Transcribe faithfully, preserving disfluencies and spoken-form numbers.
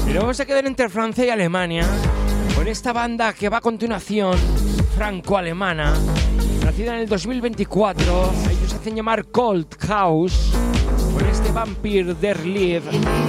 Y nos vamos a quedar entre Francia y Alemania con esta banda que va a continuación, franco-alemana, nacida en el dos mil veinticuatro. Ellos se hacen llamar Cold House con este Vampire der Liebe.